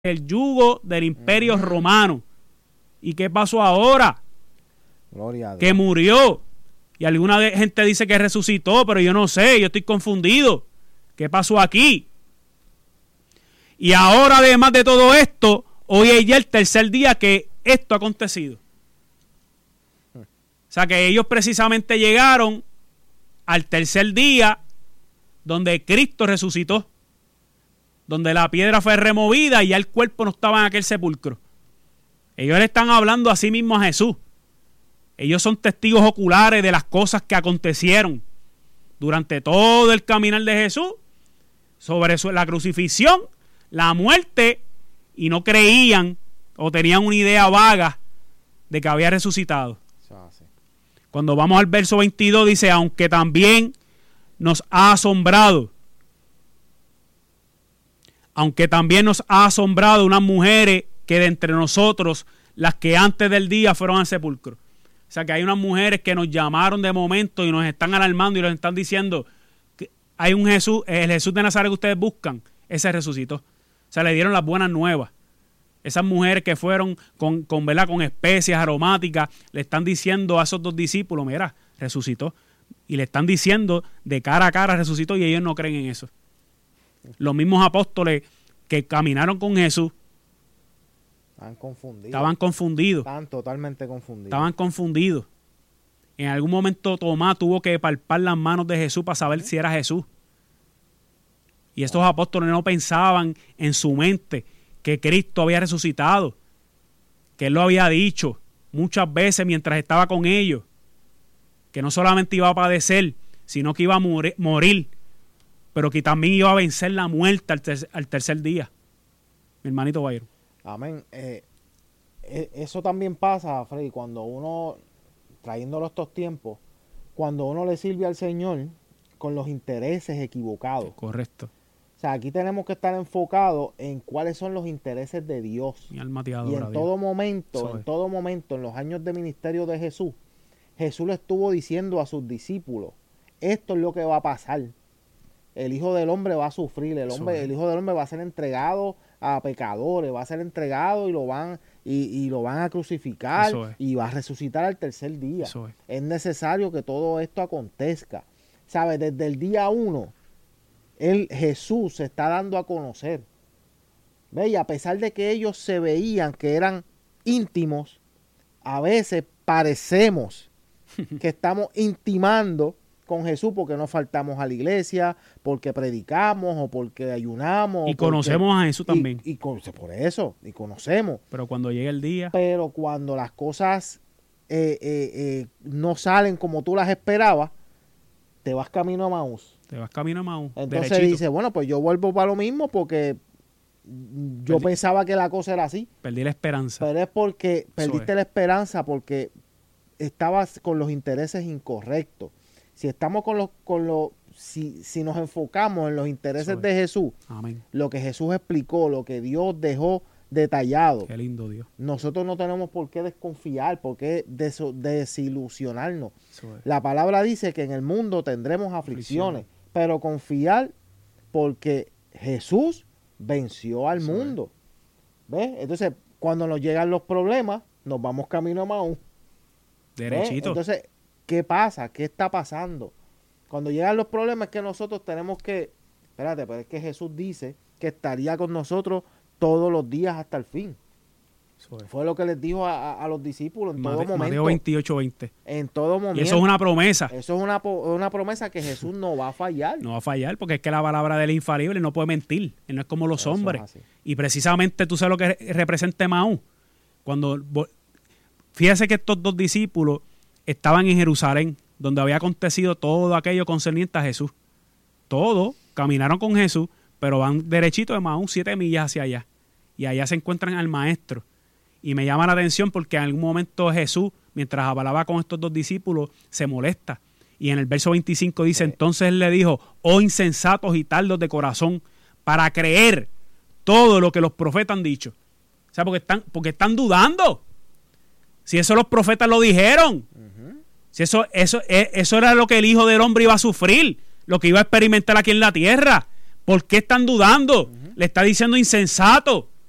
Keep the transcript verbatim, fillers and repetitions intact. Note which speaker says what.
Speaker 1: el yugo del imperio uh-huh. romano. ¿Y qué pasó ahora?
Speaker 2: Gloria a Dios.
Speaker 1: Que murió. Y alguna gente dice que resucitó, pero yo no sé, yo estoy confundido. ¿Qué pasó aquí? Y ahora, además de todo esto, hoy es ya el tercer día que esto ha acontecido. O sea que ellos precisamente llegaron al tercer día donde Cristo resucitó, donde la piedra fue removida y ya el cuerpo no estaba en aquel sepulcro. Ellos le están hablando a sí mismos a Jesús. Ellos son testigos oculares de las cosas que acontecieron durante todo el caminar de Jesús, sobre la crucifixión, la muerte, y no creían o tenían una idea vaga de que había resucitado. Cuando vamos al verso veintidós dice, aunque también nos ha asombrado, aunque también nos ha asombrado unas mujeres que de entre nosotros, las que antes del día fueron al sepulcro. O sea que hay unas mujeres que nos llamaron de momento y nos están alarmando y nos están diciendo que hay un Jesús, el Jesús de Nazaret que ustedes buscan, ese resucitó. O sea, le dieron las buenas nuevas. Esas mujeres que fueron con, con, ¿verdad? con especias aromáticas, le están diciendo a esos dos discípulos, mira, resucitó. Y le están diciendo de cara a cara, resucitó, y ellos no creen en eso. Los mismos apóstoles que caminaron con Jesús,
Speaker 2: estaban confundidos.
Speaker 1: Estaban confundidos.
Speaker 2: Estaban totalmente confundidos.
Speaker 1: Estaban confundidos. En algún momento Tomás tuvo que palpar las manos de Jesús para saber si era Jesús. Y estos apóstoles no pensaban en su mente que Cristo había resucitado, que Él lo había dicho muchas veces mientras estaba con ellos, que no solamente iba a padecer, sino que iba a morir, morir pero que también iba a vencer la muerte al, ter al tercer día. Mi hermanito Bayro.
Speaker 2: Amén. Eh, eh, eso también pasa, Freddy, cuando uno, trayéndolo a estos tiempos, cuando uno le sirve al Señor con los intereses equivocados.
Speaker 1: Correcto.
Speaker 2: O sea, aquí tenemos que estar enfocados en cuáles son los intereses de Dios.
Speaker 1: Mi alma te adora,
Speaker 2: y en
Speaker 1: Dios.
Speaker 2: todo momento,
Speaker 1: Eso
Speaker 2: en
Speaker 1: es.
Speaker 2: todo momento, en los años de ministerio de Jesús, Jesús le estuvo diciendo a sus discípulos, esto es lo que va a pasar. El Hijo del Hombre va a sufrir, el hombre,
Speaker 1: es.
Speaker 2: el Hijo del Hombre va a ser entregado a pecadores, va a ser entregado y lo van, y, y lo van a crucificar
Speaker 1: es.
Speaker 2: y va a resucitar al tercer día.
Speaker 1: Eso es.
Speaker 2: Es necesario que todo esto acontezca. ¿Sabe? Desde el día uno, él, Jesús se está dando a conocer. ¿Ve? Y a pesar de que ellos se veían que eran íntimos, a veces parecemos que estamos intimando con Jesús porque no faltamos a la iglesia, porque predicamos o porque ayunamos.
Speaker 1: Y conocemos
Speaker 2: porque,
Speaker 1: a Jesús también.
Speaker 2: Y, y por eso, y conocemos.
Speaker 1: Pero cuando llegue el día.
Speaker 2: Pero cuando las cosas eh, eh, eh, no salen como tú las esperabas, te vas camino a Maús.
Speaker 1: Te vas camino a Maús.
Speaker 2: Entonces
Speaker 1: derechito.
Speaker 2: dice, bueno, pues yo vuelvo para lo mismo porque yo
Speaker 1: Perdí.
Speaker 2: pensaba que la cosa era así.
Speaker 1: Perdí la esperanza.
Speaker 2: Pero es porque perdiste
Speaker 1: es.
Speaker 2: la esperanza porque estabas con los intereses incorrectos. Si estamos con los, con los, si, si nos enfocamos en los intereses de Jesús,
Speaker 1: amén,
Speaker 2: lo que Jesús explicó, lo que Dios dejó detallado,
Speaker 1: qué lindo Dios.
Speaker 2: Nosotros no tenemos por qué desconfiar, por qué des, desilusionarnos.
Speaker 1: Eso es.
Speaker 2: La palabra dice que en el mundo tendremos aflicciones, aflicciones. pero confiar porque Jesús venció al Eso mundo. Es. ¿Ves? Entonces, cuando nos llegan los problemas, nos vamos camino a Maús.
Speaker 1: Derechito.
Speaker 2: ¿Ves? Entonces, ¿qué pasa? ¿Qué está pasando? Cuando llegan los problemas es que nosotros tenemos que, espérate, pero es que Jesús dice que estaría con nosotros todos los días hasta el fin. Eso es. Fue lo que les dijo a, a, a los discípulos en Mate, todo momento.
Speaker 1: Mateo veintiocho veinte.
Speaker 2: En todo momento.
Speaker 1: Y eso es una promesa.
Speaker 2: Eso es una, una promesa que Jesús no va a fallar.
Speaker 1: No va a fallar porque es que la palabra de él es infalible, no puede mentir. Él no es como los eso hombres. Y precisamente tú sabes lo que representa Maús. Cuando, fíjese que estos dos discípulos estaban en Jerusalén, donde había acontecido todo aquello concerniente a Jesús. Todos caminaron con Jesús, pero van derechito de Maús, siete millas hacia allá. Y allá se encuentran al maestro. Y me llama la atención porque en algún momento Jesús, mientras hablaba con estos dos discípulos, se molesta. Y en el verso veinticinco dice, sí. Entonces él le dijo, oh insensatos y tardos de corazón, para creer todo lo que los profetas han dicho. O sea, porque están, porque están dudando. Si eso los profetas lo dijeron. Uh-huh. Si eso, eso, eso era lo que el Hijo del Hombre iba a sufrir, lo que iba a experimentar aquí en la tierra. ¿Por qué están dudando? Uh-huh. Le está diciendo insensato.